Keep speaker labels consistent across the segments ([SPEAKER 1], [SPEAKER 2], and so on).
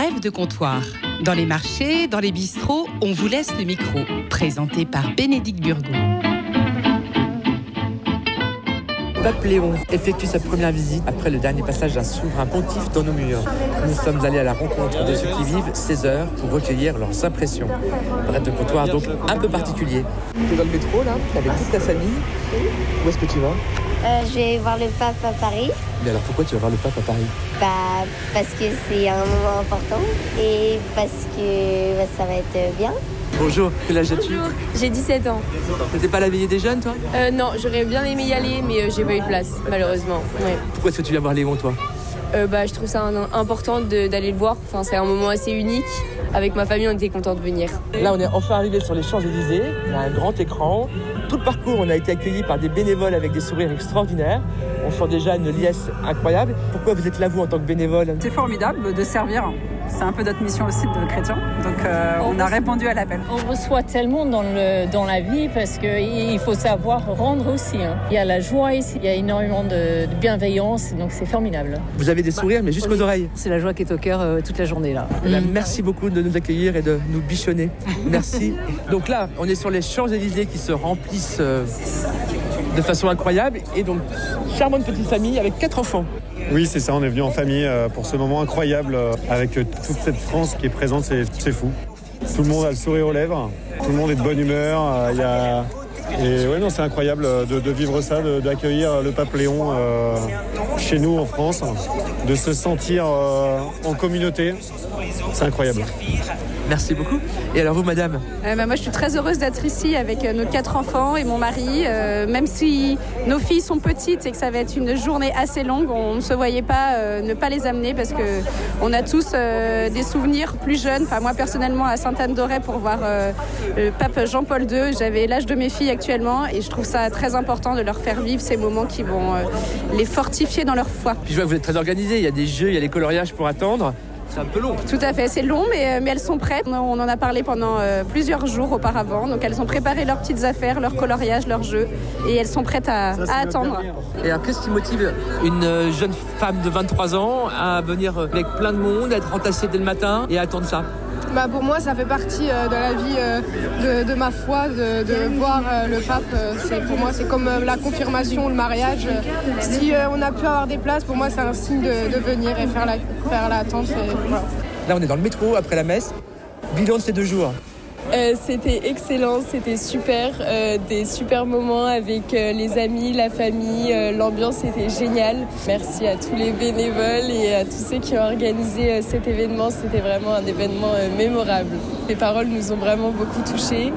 [SPEAKER 1] Rêve de comptoir. Dans les marchés, dans les bistrots, on vous laisse le micro. Présenté par Bénédicte Burgot.
[SPEAKER 2] Pape Léon effectue sa première visite après le dernier passage d'un souverain pontife dans nos murs. Nous sommes allés à la rencontre de ceux qui vivent 16 heures pour recueillir leurs impressions. Rêve de comptoir donc un peu particulier. Tu es dans le métro là, avec toute ta famille. Où est-ce que tu vas ?
[SPEAKER 3] Je vais voir le pape à Paris.
[SPEAKER 2] Mais alors pourquoi tu vas voir le pape à Paris ?
[SPEAKER 3] Parce que c'est un moment important et parce que ça va être bien.
[SPEAKER 2] Bonjour, quel âge as-tu ?
[SPEAKER 4] Bonjour, j'ai 17 ans.
[SPEAKER 2] T'étais pas à la veillée des jeunes toi ?
[SPEAKER 4] Non, j'aurais bien aimé y aller, mais j'ai pas eu de place, malheureusement. Ouais.
[SPEAKER 2] Pourquoi est-ce que tu viens voir Léon toi ?
[SPEAKER 4] Je trouve ça important d'aller le voir. Enfin, c'est un moment assez unique. Avec ma famille, on était contents de venir.
[SPEAKER 2] Là, on est enfin arrivé sur les Champs-Élysées. Il y a un grand écran. Tout le parcours, on a été accueillis par des bénévoles avec des sourires extraordinaires. On sent déjà une liesse incroyable. Pourquoi vous êtes là, vous, en tant que bénévole ?
[SPEAKER 5] C'est formidable de servir. C'est un peu notre mission aussi de chrétiens. Donc, on a répondu à l'appel.
[SPEAKER 6] On reçoit tellement dans la vie parce qu'il faut savoir rendre aussi. Il y a la joie ici, il y a énormément de bienveillance. Donc, c'est formidable.
[SPEAKER 2] Vous avez des sourires, mais jusqu'aux oreilles.
[SPEAKER 7] C'est la joie qui est au cœur toute la journée, là.
[SPEAKER 2] Merci beaucoup de nous accueillir et de nous bichonner. Merci. Donc là, on est sur les Champs-Élysées qui se remplissent de façon incroyable. Et donc, charmante petite famille avec 4 enfants.
[SPEAKER 8] Oui, c'est ça, on est venu en famille pour ce moment incroyable avec toute cette France qui est présente, c'est fou. Tout le monde a le sourire aux lèvres, tout le monde est de bonne humeur. Et ouais, non, c'est incroyable de vivre ça, d'accueillir le pape Léon chez nous en France, de se sentir en communauté. C'est incroyable.
[SPEAKER 2] Merci beaucoup. Et alors vous, madame ?
[SPEAKER 9] Moi, je suis très heureuse d'être ici avec nos 4 enfants et mon mari. Même si nos filles sont petites et que ça va être une journée assez longue, on ne se voyait pas ne pas les amener parce qu'on a tous des souvenirs plus jeunes. Enfin, moi, personnellement, à Sainte-Anne-d'Auray pour voir le pape Jean-Paul II. J'avais l'âge de mes filles actuellement et je trouve ça très important de leur faire vivre ces moments qui vont les fortifier dans leur foi.
[SPEAKER 2] Puis je vois que vous êtes très organisés. Il y a des jeux, il y a les coloriages pour attendre. C'est un peu long.
[SPEAKER 9] Tout à fait, c'est long, mais elles sont prêtes. On en a parlé pendant plusieurs jours auparavant. Donc elles ont préparé leurs petites affaires, leurs coloriages, leurs jeux. Et elles sont prêtes à attendre.
[SPEAKER 2] Et alors, qu'est-ce qui motive une jeune femme de 23 ans à venir avec plein de monde, à être entassée dès le matin et à attendre ça ?
[SPEAKER 10] Pour moi, ça fait partie de la vie de ma foi, de voir le pape. Pour moi, c'est comme la confirmation, le mariage. Si on a pu avoir des places, pour moi, c'est un signe de venir et faire l'attente. Voilà.
[SPEAKER 2] Là, on est dans le métro après la messe. Bilan de ces 2 jours.
[SPEAKER 4] C'était excellent, c'était super, des super moments avec les amis, la famille, l'ambiance était géniale. Merci à tous les bénévoles et à tous ceux qui ont organisé cet événement, c'était vraiment un événement mémorable. Les paroles nous ont vraiment beaucoup touchés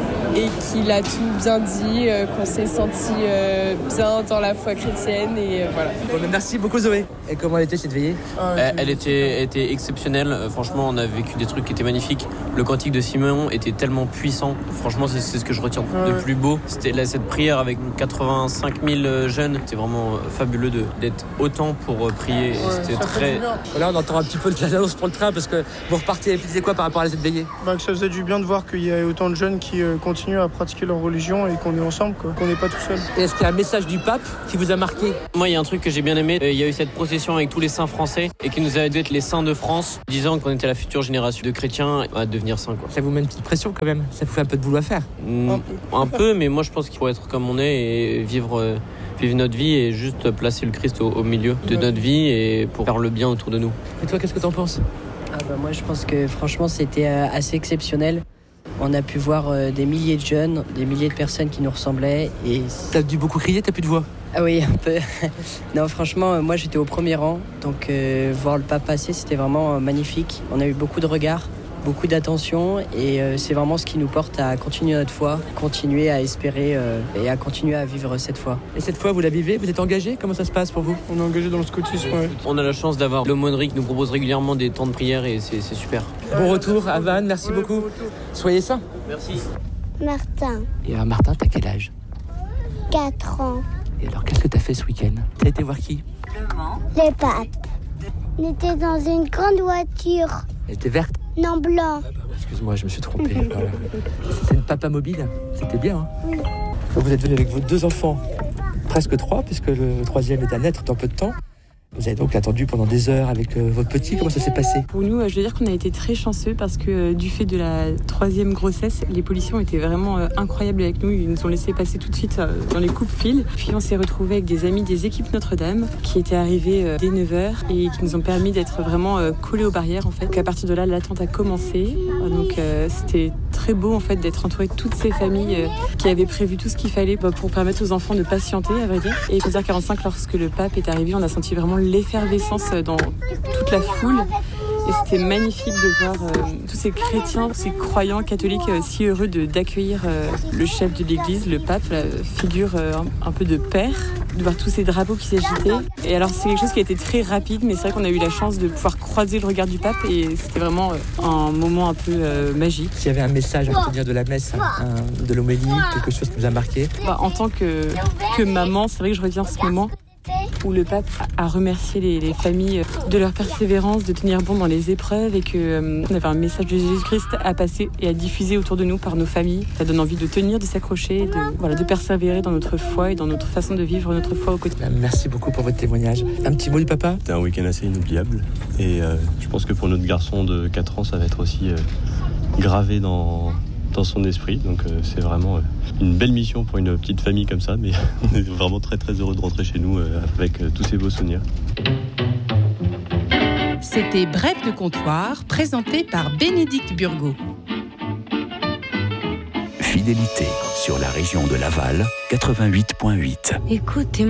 [SPEAKER 4] et qu'il a tout bien dit, qu'on s'est senti bien dans la foi chrétienne et voilà.
[SPEAKER 2] Merci beaucoup Zoé. Et comment elle était cette veillée ?
[SPEAKER 11] Elle était exceptionnelle, franchement on a vécu des trucs qui étaient magnifiques. Le cantique de Simeon était tellement puissant, franchement c'est ce que je retiens de plus beau. C'était là, cette prière avec 85 000 jeunes, c'était vraiment fabuleux d'être autant pour prier. C'était très...
[SPEAKER 2] Là on entend un petit peu de l'annonce pour le train parce que vous repartez, vous disiez quoi par rapport à cette veillée ?
[SPEAKER 12] Que ça faisait du bien de voir qu'il y a autant de jeunes qui continuent à pratiquer leur religion et qu'on est ensemble, qu'on n'est pas tout seul.
[SPEAKER 2] Et est-ce qu'il y a un message du pape qui vous a marqué ?
[SPEAKER 11] Moi il y a un truc que j'ai bien aimé, il y a eu cette procession avec tous les saints français et qui nous a dit être les saints de France, disant qu'on était la future génération de chrétiens à devenir saints. Ça
[SPEAKER 2] vous met une petite pression quand même ? Ça vous fait un peu de boulot à faire ?
[SPEAKER 11] Un peu, mais moi je pense qu'il faut être comme on est et vivre notre vie et juste placer le Christ au milieu de notre vie et pour faire le bien autour de nous.
[SPEAKER 2] Et toi, qu'est-ce que t'en penses ?
[SPEAKER 7] Moi je pense que franchement c'était assez exceptionnel. On a pu voir des milliers de jeunes, des milliers de personnes qui nous ressemblaient. Et...
[SPEAKER 2] T'as dû beaucoup crier, t'as plus de voix ?
[SPEAKER 7] Ah oui, un peu. Non, franchement, moi j'étais au premier rang, donc voir le pape passer, c'était vraiment magnifique. On a eu beaucoup de regards, beaucoup d'attention, et c'est vraiment ce qui nous porte à continuer notre foi, continuer à espérer et à continuer à vivre cette foi.
[SPEAKER 2] Et cette foi, vous la vivez ? Vous êtes engagé ? Comment ça se passe pour vous ?
[SPEAKER 12] On est engagé dans le scoutisme, ouais.
[SPEAKER 11] On a la chance d'avoir l'aumônerie qui nous propose régulièrement des temps de prière et c'est super.
[SPEAKER 2] Bon retour à Vannes, merci beaucoup. Soyez sains.
[SPEAKER 11] Merci.
[SPEAKER 3] Martin.
[SPEAKER 2] Et alors Martin, t'as quel âge ?
[SPEAKER 3] 4 ans.
[SPEAKER 2] Et alors qu'est-ce que t'as fait ce week-end ? T'as été voir qui ?
[SPEAKER 3] Les papes. On était dans une grande voiture.
[SPEAKER 2] Elle était verte ?
[SPEAKER 3] Non, blanc.
[SPEAKER 2] Excuse-moi, je me suis trompé. Voilà. C'était une papa mobile. C'était bien, hein ?
[SPEAKER 3] Oui.
[SPEAKER 2] Donc vous êtes venu avec vos 2 enfants, presque 3, puisque le 3e est à naître dans peu de temps. Vous avez donc attendu pendant des heures avec votre petit. Comment ça s'est passé?
[SPEAKER 13] Pour nous, je veux dire qu'on a été très chanceux parce que du fait de la 3e grossesse, les policiers ont été vraiment incroyables avec nous. Ils nous ont laissé passer tout de suite dans les coupes-fils. Puis on s'est retrouvés avec des amis des équipes Notre-Dame qui étaient arrivés dès 9h et qui nous ont permis d'être vraiment collés aux barrières en fait. Donc à partir de là, l'attente a commencé. Donc c'était très beau en fait d'être entouré de toutes ces familles qui avaient prévu tout ce qu'il fallait pour permettre aux enfants de patienter, à vrai dire. Et il faut dire 45, lorsque le pape est arrivé, on a senti vraiment l'effervescence dans toute la foule. Et c'était magnifique de voir tous ces chrétiens, ces croyants catholiques si heureux d'accueillir le chef de l'église, le pape, la figure un peu de père, de voir tous ces drapeaux qui s'agitaient. Et alors c'est quelque chose qui a été très rapide, mais c'est vrai qu'on a eu la chance de pouvoir croiser le regard du pape et c'était vraiment un moment un peu magique.
[SPEAKER 2] S'il y avait un message à retenir de la messe, de l'homélie, quelque chose qui vous a marqué?
[SPEAKER 13] En tant que maman, c'est vrai que je retiens ce moment où le pape a remercié les familles de leur persévérance, de tenir bon dans les épreuves et qu'on avait un message de Jésus-Christ à passer et à diffuser autour de nous par nos familles. Ça donne envie de tenir, de s'accrocher, de persévérer dans notre foi et dans notre façon de vivre notre foi au quotidien.
[SPEAKER 2] Merci beaucoup pour votre témoignage. Un petit mot du papa?
[SPEAKER 14] C'était un week-end assez inoubliable et je pense que pour notre garçon de 4 ans, ça va être aussi gravé dans son esprit, donc c'est vraiment une belle mission pour une petite famille comme ça, mais on est vraiment très très heureux de rentrer chez nous avec tous ces beaux souvenirs.
[SPEAKER 1] C'était Bref de comptoir, présenté par Bénédicte Burgot.
[SPEAKER 15] Fidélité sur la région de Laval, 88.8.
[SPEAKER 16] Écoutez